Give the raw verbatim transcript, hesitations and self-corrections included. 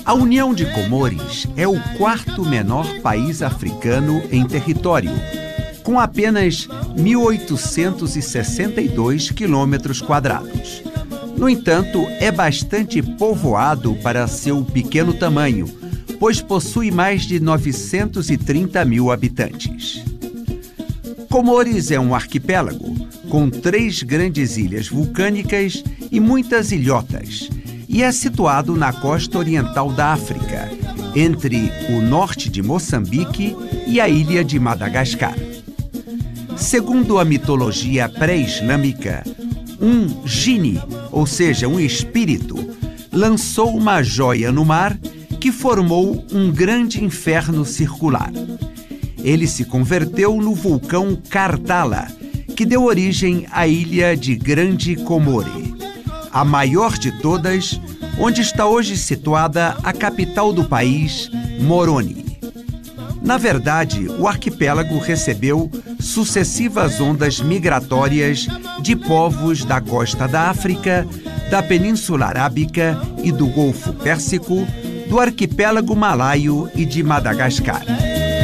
A União de Comores é o quarto menor país africano em território, com apenas mil oitocentos e sessenta e dois quilômetros quadrados. No entanto, é bastante povoado para seu pequeno tamanho, pois possui mais de novecentos e trinta mil habitantes. Comores é um arquipélago, com três grandes ilhas vulcânicas e muitas ilhotas, e é situado na costa oriental da África, entre o norte de Moçambique e a ilha de Madagascar. Segundo a mitologia pré-islâmica, um jini, ou seja, um espírito, lançou uma joia no mar que formou um grande inferno circular. Ele se converteu no vulcão Kardala, que deu origem à ilha de Grande Comore, a maior de todas, onde está hoje situada a capital do país, Moroni. Na verdade, o arquipélago recebeu sucessivas ondas migratórias de povos da costa da África, da Península Arábica e do Golfo Pérsico, do arquipélago malaio e de Madagascar.